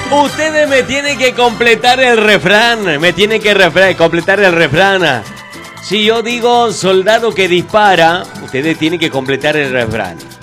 Ustedes me tienen que completar el refrán. Me tienen que completar el refrán. Si yo digo soldado que dispara, ustedes tienen que completar el refrán.